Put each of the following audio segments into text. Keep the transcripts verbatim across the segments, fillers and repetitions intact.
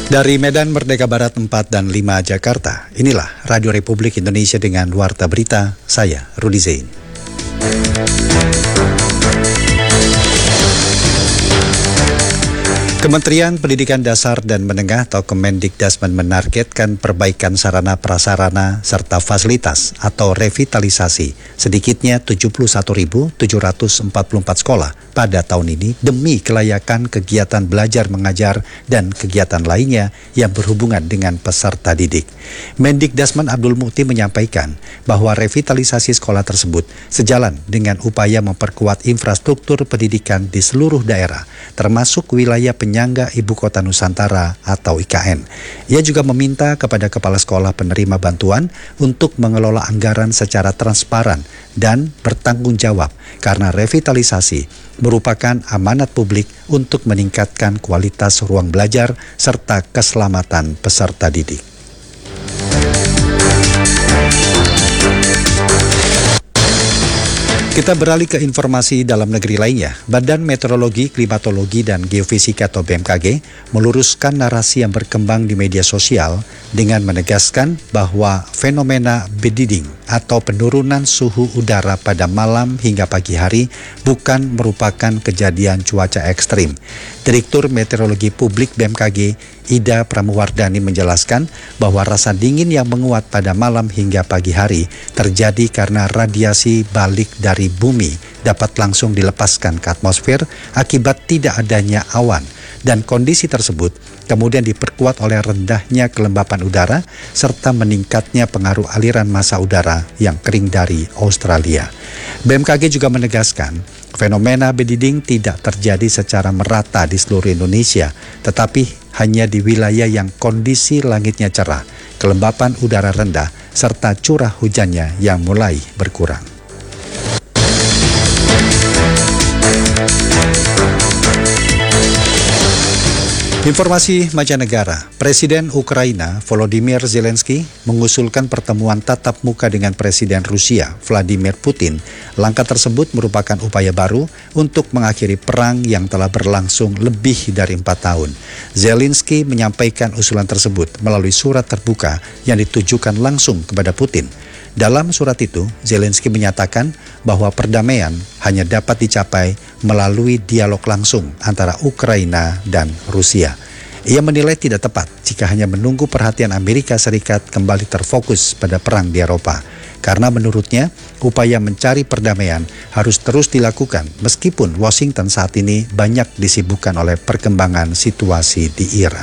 Dari Medan Merdeka Barat empat dan lima Jakarta, inilah Radio Republik Indonesia dengan Warta Berita, saya Rudi Zain. Kementerian Pendidikan Dasar dan Menengah atau Kemendikdasmen menargetkan perbaikan sarana prasarana serta fasilitas atau revitalisasi sedikitnya tujuh puluh satu ribu tujuh ratus empat puluh empat sekolah pada tahun ini demi kelayakan kegiatan belajar mengajar dan kegiatan lainnya yang berhubungan dengan peserta didik. Mendikdasmen Abdul Mukti menyampaikan bahwa revitalisasi sekolah tersebut sejalan dengan upaya memperkuat infrastruktur pendidikan di seluruh daerah, termasuk wilayah penyangga Ibu Kota Nusantara atau I K N. Ia juga meminta kepada kepala sekolah penerima bantuan untuk mengelola anggaran secara transparan dan bertanggung jawab karena revitalisasi merupakan amanat publik untuk meningkatkan kualitas ruang belajar serta keselamatan peserta didik. Kita beralih ke informasi dalam negeri lainnya. Badan Meteorologi, Klimatologi, dan Geofisika atau B M K G meluruskan narasi yang berkembang di media sosial dengan menegaskan bahwa fenomena bediding atau penurunan suhu udara pada malam hingga pagi hari bukan merupakan kejadian cuaca ekstrim. Direktur Meteorologi Publik B M K G, Ida Pramuwardani menjelaskan bahwa rasa dingin yang menguat pada malam hingga pagi hari terjadi karena radiasi balik dari bumi dapat langsung dilepaskan ke atmosfer akibat tidak adanya awan, dan kondisi tersebut kemudian diperkuat oleh rendahnya kelembapan udara serta meningkatnya pengaruh aliran massa udara yang kering dari Australia. B M K G juga menegaskan fenomena bediding tidak terjadi secara merata di seluruh Indonesia, tetapi hanya di wilayah yang kondisi langitnya cerah, kelembapan udara rendah, serta curah hujannya yang mulai berkurang. Informasi mancanegara, Presiden Ukraina Volodymyr Zelensky mengusulkan pertemuan tatap muka dengan Presiden Rusia Vladimir Putin. Langkah tersebut merupakan upaya baru untuk mengakhiri perang yang telah berlangsung lebih dari empat tahun. Zelensky menyampaikan usulan tersebut melalui surat terbuka yang ditujukan langsung kepada Putin. Dalam surat itu, Zelensky menyatakan bahwa perdamaian hanya dapat dicapai melalui dialog langsung antara Ukraina dan Rusia. Ia menilai tidak tepat jika hanya menunggu perhatian Amerika Serikat kembali terfokus pada perang di Eropa. Karena menurutnya, upaya mencari perdamaian harus terus dilakukan meskipun Washington saat ini banyak disibukkan oleh perkembangan situasi di Iran.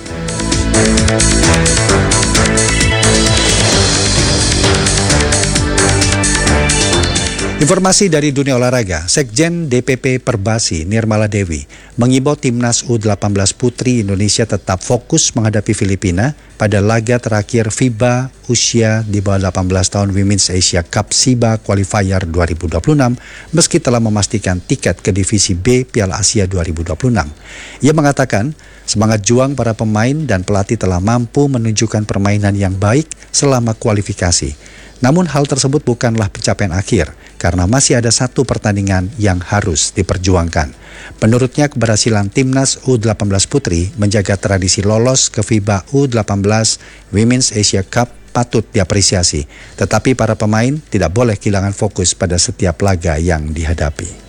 Informasi dari dunia olahraga, Sekjen D P P Perbasi Nirmala Dewi mengimbau timnas U delapan belas putri Indonesia tetap fokus menghadapi Filipina pada laga terakhir FIBA usia di bawah delapan belas tahun Women's Asia Cup SIBA Qualifier dua ribu dua puluh enam meski telah memastikan tiket ke divisi B Piala Asia dua ribu dua puluh enam. Ia mengatakan semangat juang para pemain dan pelatih telah mampu menunjukkan permainan yang baik selama kualifikasi. Namun hal tersebut bukanlah pencapaian akhir karena masih ada satu pertandingan yang harus diperjuangkan. Menurutnya keberhasilan timnas U delapan belas putri menjaga tradisi lolos ke FIBA U delapan belas Women's Asia Cup patut diapresiasi. Tetapi para pemain tidak boleh kehilangan fokus pada setiap laga yang dihadapi.